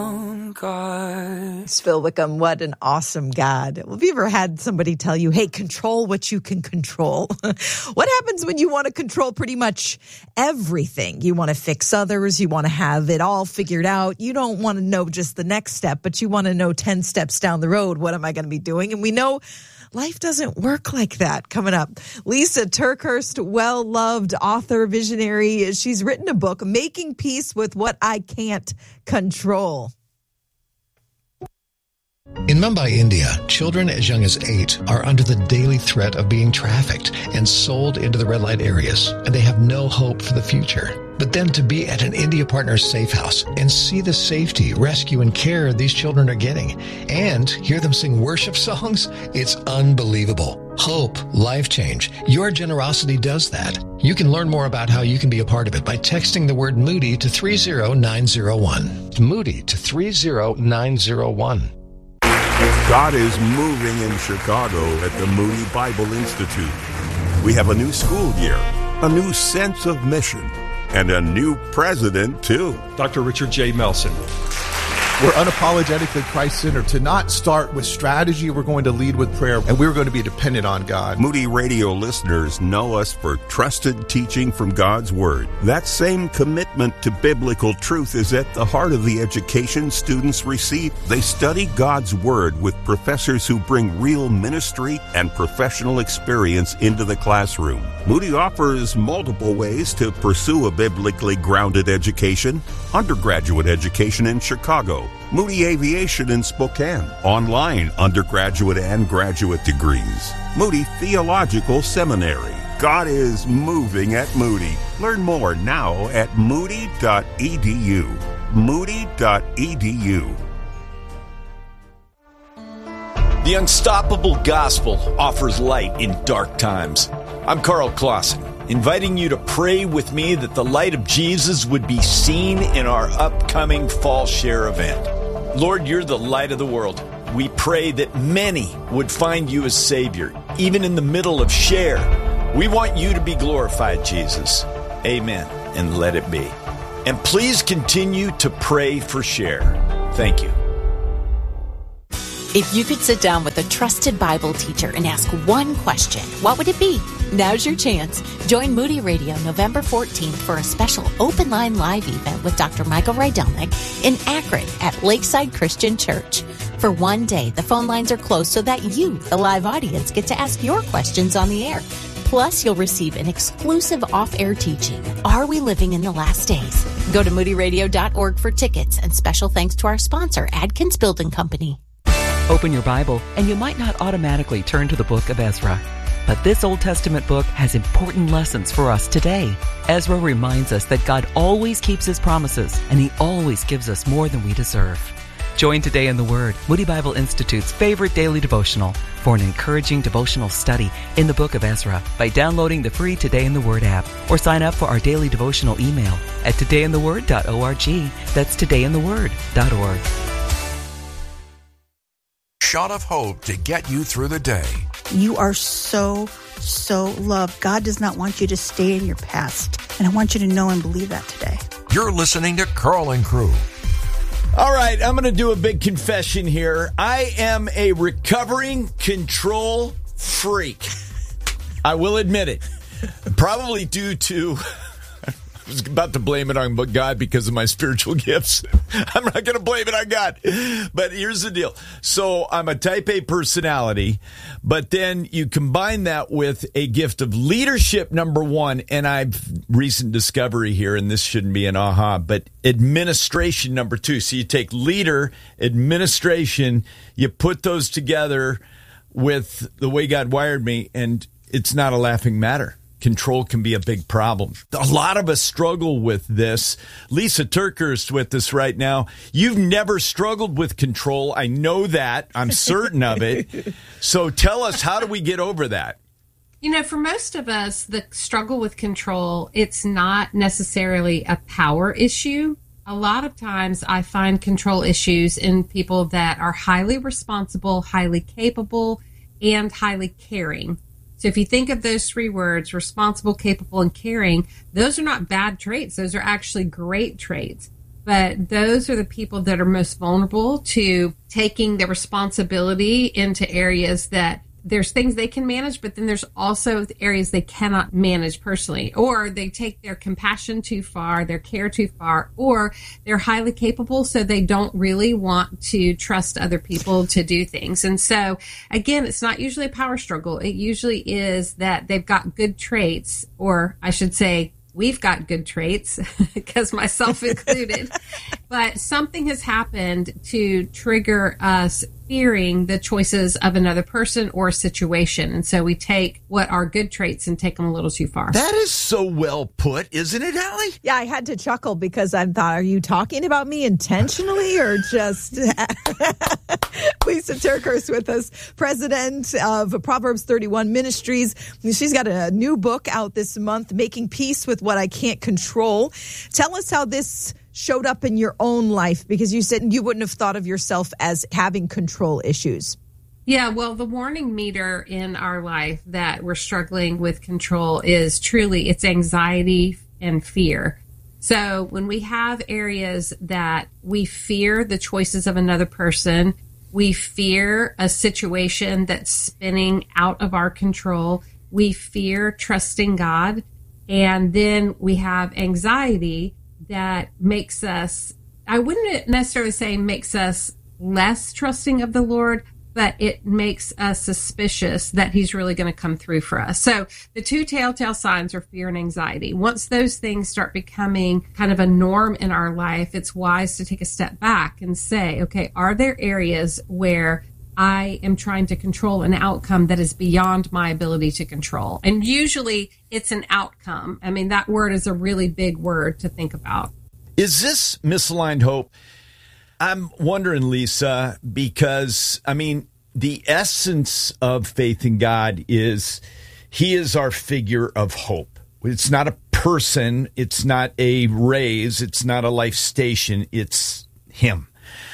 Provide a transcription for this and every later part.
It's Phil Wickham. What an awesome God. Well, have you ever had somebody tell you, hey, control what you can control? What happens when you want to control pretty much everything? You want to fix others. You want to have it all figured out. You don't want to know just the next step, but you want to know 10 steps down the road. What am I going to be doing? And we know life doesn't work like that. Coming up, Lisa TerKeurst, well-loved author, visionary. She's written a book, Making Peace with What I Can't Control. In Mumbai, India, children as young as 8 are under the daily threat of being trafficked and sold into the red light areas, and they have no hope for the future. But then to be at an India Partners safe house and see the safety, rescue, and care these children are getting, and hear them sing worship songs, it's unbelievable. Hope, life change. Your generosity does that. You can learn more about how you can be a part of it by texting the word Moody to 30901. Moody to 30901. God is moving in Chicago at the Moody Bible Institute. We have a new school year, a new sense of mission, and a new president, too. Dr. Richard J. Melson. We're unapologetically Christ-centered. To not start with strategy, we're going to lead with prayer, and we're going to be dependent on God. Moody Radio listeners know us for trusted teaching from God's Word. That same commitment to biblical truth is at the heart of the education students receive. They study God's Word with professors who bring real ministry and professional experience into the classroom. Moody offers multiple ways to pursue a biblically grounded education. Undergraduate education in Chicago, Moody Aviation in Spokane, online undergraduate and graduate degrees, Moody Theological Seminary. God is moving at Moody. Learn more now at moody.edu. Moody.edu. The Unstoppable Gospel offers light in dark times. I'm Carl Clausen, inviting you to pray with me that the light of Jesus would be seen in our upcoming Fall Share event. Lord, you're the light of the world. We pray that many would find you as Savior, even in the middle of Share. We want you to be glorified, Jesus. Amen, and let it be. And please continue to pray for Share. Thank you. If you could sit down with a trusted Bible teacher and ask one question, what would it be? Now's your chance. Join Moody Radio November 14th for a special open line live event with Dr. Michael Rydelnik in Akron at Lakeside Christian Church. For one day, the phone lines are closed so that you, the live audience, get to ask your questions on the air. Plus, you'll receive an exclusive off-air teaching, Are We Living in the Last Days? Go to moodyradio.org for tickets, and special thanks to our sponsor, Adkins Building Company. Open your Bible, and you might not automatically turn to the book of Ezra. But this Old Testament book has important lessons for us today. Ezra reminds us that God always keeps His promises, and He always gives us more than we deserve. Join Today in the Word, Moody Bible Institute's favorite daily devotional, for an encouraging devotional study in the book of Ezra by downloading the free Today in the Word app, or sign up for our daily devotional email at todayintheword.org. That's todayintheword.org. Shot of hope to get you through the day. You are so loved. God does not want you to stay in your past. And I want you to know and believe that today. You're listening to Carl and Crew. All right, I'm going to do a big confession here. I am a recovering control freak. I will admit it. Probably due to... I was about to blame it on God because of my spiritual gifts. I'm not going to blame it on God. But here's the deal. So I'm a type A personality, but then you combine that with a gift of leadership, number one, and I've recent discovery here, and this shouldn't be an aha, but administration, number two. So you take leader, administration, you put those together with the way God wired me, and it's not a laughing matter. Control can be a big problem. A lot of us struggle with this. Lisa TerKeurst with us right now. You've never struggled with control. I know that. I'm certain of it. So tell us, how do we get over that? You know, for most of us, the struggle with control, it's not necessarily a power issue. A lot of times I find control issues in people that are highly responsible, highly capable, and highly caring. So if you think of those three words, responsible, capable, and caring, those are not bad traits. Those are actually great traits. but those are the people that are most vulnerable to taking the responsibility into areas that there's things they can manage, but then there's also areas they cannot manage personally, or they take their compassion too far, their care too far, or they're highly capable, so they don't really want to trust other people to do things. And so, again, it's not usually a power struggle. It usually is that they've got good traits, or I should say, we've got good traits, because myself included, but something has happened to trigger us fearing the choices of another person or a situation. And so we take what are good traits and take them a little too far. That is so well put, isn't it, Allie? Yeah, I had to chuckle because I thought, are you talking about me intentionally or just... Lisa TerKeurst with us, president of Proverbs 31 Ministries. She's got a new book out this month, Making Peace with What I Can't Control. Tell us how this showed up in your own life, because you said you wouldn't have thought of yourself as having control issues. Yeah, well, the warning meter in our life that we're struggling with control is truly, it's anxiety and fear. So when we have areas that we fear the choices of another person, we fear a situation that's spinning out of our control, we fear trusting God, and then we have anxiety that makes us, I wouldn't necessarily say makes us less trusting of the Lord, but it makes us suspicious that he's really going to come through for us. So the two telltale signs are fear and anxiety. Once those things start becoming kind of a norm in our life, it's wise to take a step back and say, okay, are there areas where I am trying to control an outcome that is beyond my ability to control? And usually it's an outcome. I mean, that word is a really big word to think about. Is this misaligned hope? I'm wondering, Lisa, because, I mean, the essence of faith in God is he is our figure of hope. It's not a person. It's not a raise. It's not a life station. It's him.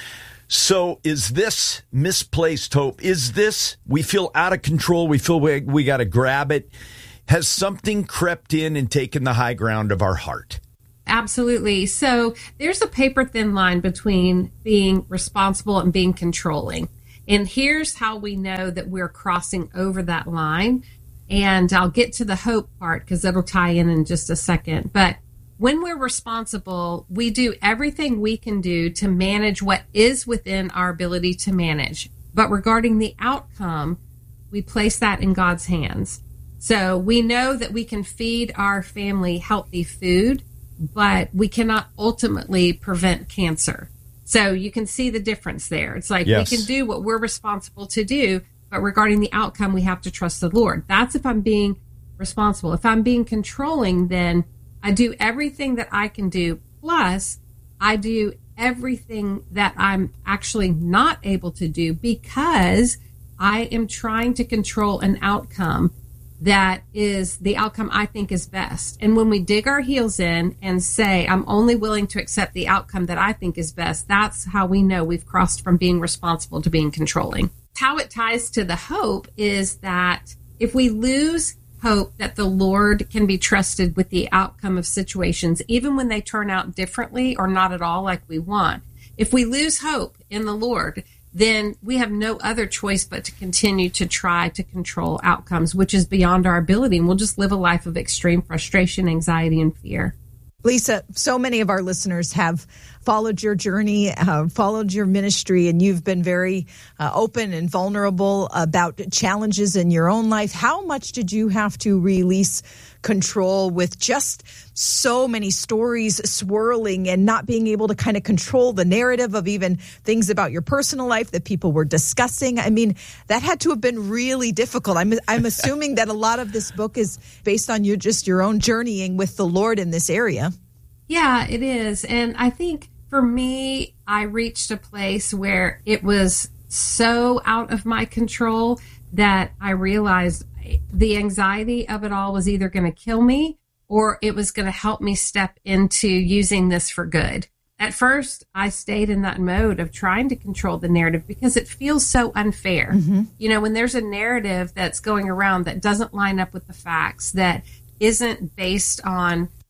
So is this misplaced hope? Is this, we feel out of control, we feel we got to grab it? Has something crept in and taken the high ground of our heart? Absolutely. So there's a paper thin line between being responsible and being controlling. And here's how we know that we're crossing over that line. And I'll get to the hope part because that'll tie in just a second. But when we're responsible, we do everything we can do to manage what is within our ability to manage. But regarding the outcome, we place that in God's hands. So we know that we can feed our family healthy food, but we cannot ultimately prevent cancer. So you can see the difference there. It's like we can do what we're responsible to do, but regarding the outcome, we have to trust the Lord. That's if I'm being responsible. If I'm being controlling, then I do everything that I can do, plus I do everything that I'm actually not able to do because I am trying to control an outcome that is the outcome I think is best. And when we dig our heels in and say, I'm only willing to accept the outcome that I think is best, that's how we know we've crossed from being responsible to being controlling. How it ties to the hope is that if we lose hope that the Lord can be trusted with the outcome of situations, even when they turn out differently or not at all like we want, if we lose hope in the Lord, then we have no other choice but to continue to try to control outcomes, which is beyond our ability. And we'll just live a life of extreme frustration, anxiety, and fear. Lisa, so many of our listeners have followed your journey, followed your ministry, and you've been very open and vulnerable about challenges in your own life. How much did you have to release control with just so many stories swirling and not being able to kind of control the narrative of even things about your personal life that people were discussing? I mean, that had to have been really difficult. I'm assuming that a lot of this book is based on your own journeying with the Lord in this area. Yeah, it is. And I think for me, I reached a place where it was so out of my control that I realized the anxiety of it all was either going to kill me or it was going to help me step into using this for good. At first, I stayed in that mode of trying to control the narrative because it feels so unfair. Mm-hmm. You know, when there's a narrative that's going around that doesn't line up with the facts, that isn't based on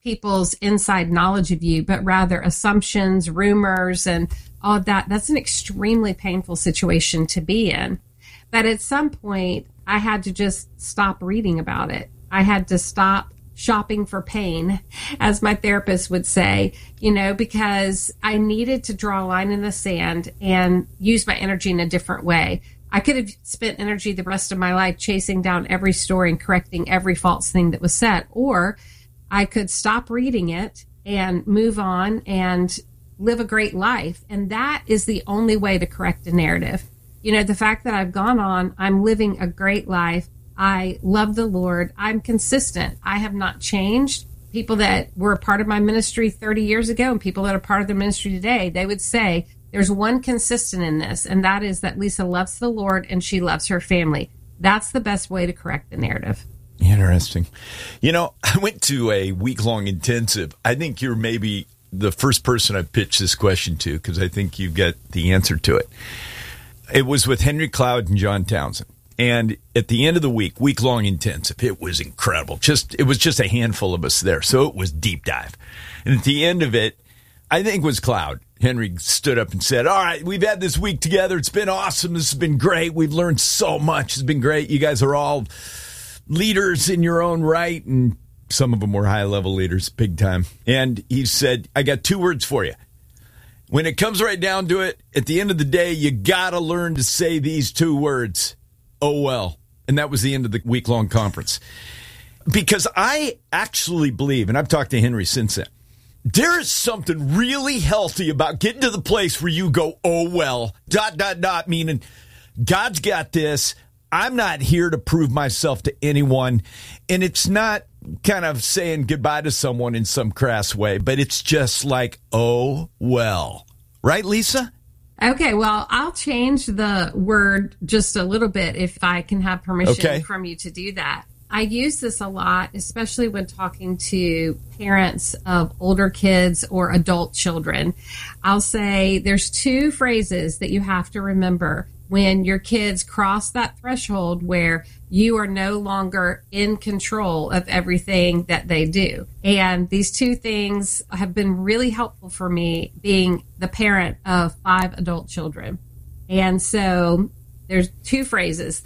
people's inside knowledge of you, but rather assumptions, rumors, and all that. That's an extremely painful situation to be in. But at some point, I had to just stop reading about it. I had to stop shopping for pain, as my therapist would say, because I needed to draw a line in the sand and use my energy in a different way. I could have spent energy the rest of my life chasing down every story and correcting every false thing that was said, or I could stop reading it and move on and live a great life. And that is the only way to correct a narrative. The fact that I've gone on, I'm living a great life. I love the Lord. I'm consistent. I have not changed. People that were a part of my ministry 30 years ago and people that are part of the ministry today, they would say there's one consistent in this, and that is that Lisa loves the Lord and she loves her family. That's the best way to correct the narrative. Interesting. I went to a week-long intensive. I think you're maybe the first person I've pitched this question to because I think you get the answer to it. It was with Henry Cloud and John Townsend. And at the end of the week-long intensive, it was incredible. It was just a handful of us there, so it was deep dive. And at the end of it, I think it was Cloud. Henry stood up and said, all right, we've had this week together. It's been awesome. This has been great. We've learned so much. It's been great. You guys are all leaders in your own right, and some of them were high-level leaders, big time. And he said, I got 2 words for you. When it comes right down to it, at the end of the day, you got to learn to say these 2 words. Oh, well. And that was the end of the week-long conference. Because I actually believe, and I've talked to Henry since then, there is something really healthy about getting to the place where you go, oh, well, ... meaning God's got this. I'm not here to prove myself to anyone. And it's not kind of saying goodbye to someone in some crass way, but it's just like, oh, well. Right, Lisa? Okay, well, I'll change the word just a little bit if I can have permission from you to do that. I use this a lot, especially when talking to parents of older kids or adult children. I'll say there's 2 phrases that you have to remember when your kids cross that threshold where you are no longer in control of everything that they do. And these 2 things have been really helpful for me being the parent of 5 adult children. And so there's 2 phrases.